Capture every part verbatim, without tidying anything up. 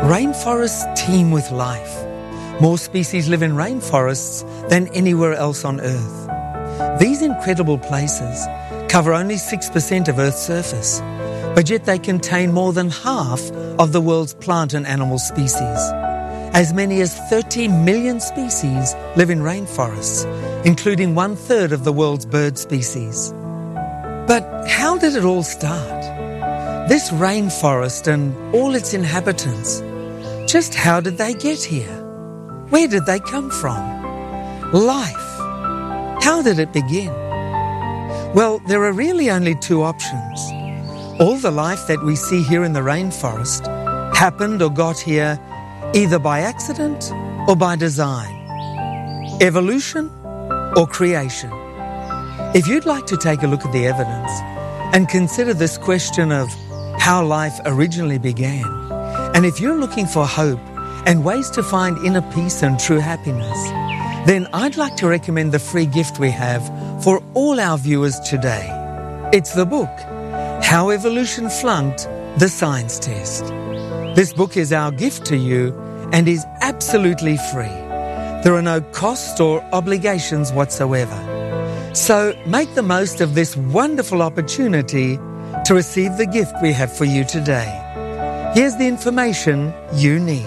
Rainforests teem with life. More species live in rainforests than anywhere else on Earth. These incredible places cover only six percent of Earth's surface, but yet they contain more than half of the world's plant and animal species. As many as thirty million species live in rainforests, including one third of the world's bird species. But how did it all start? This rainforest and all its inhabitants, just how did they get here? Where did they come from? Life. How did it begin? Well, there are really only two options. All the life that we see here in the rainforest happened or got here either by accident or by design. Evolution or creation. If you'd like to take a look at the evidence and consider this question of how life originally began, and if you're looking for hope and ways to find inner peace and true happiness, then I'd like to recommend the free gift we have for all our viewers today. It's the book, How Evolution Flunked the Science Test. This book is our gift to you and is absolutely free. There are no costs or obligations whatsoever. So make the most of this wonderful opportunity to receive the gift we have for you today. Here's the information you need.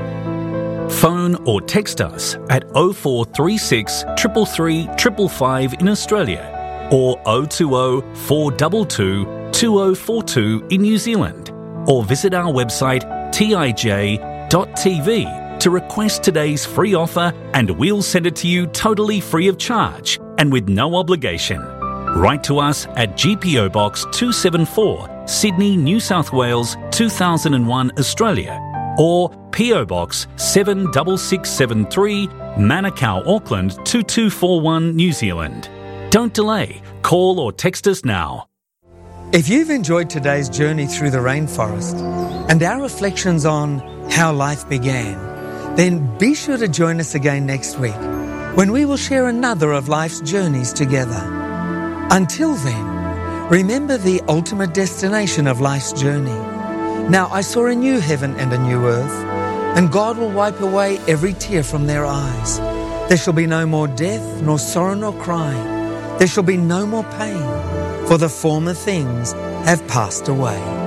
Phone or text us at oh four three six, three three three, five five in Australia or oh two oh, four two two, two oh four two in New Zealand, or visit our website t i j dot t v to request today's free offer, and we'll send it to you totally free of charge and with no obligation. Write to us at G P O Box two seven four, Sydney, New South Wales two thousand one, Australia, or P O Box seven six six seven three, Manukau, Auckland two two four one, New Zealand. Don't delay. Call or text us now. If you've enjoyed today's journey through the rainforest and our reflections on how life began, then be sure to join us again next week when we will share another of life's journeys together. Until then, remember the ultimate destination of life's journey. Now I saw a new heaven and a new earth, and God will wipe away every tear from their eyes. There shall be no more death, nor sorrow, nor crying. There shall be no more pain, for the former things have passed away.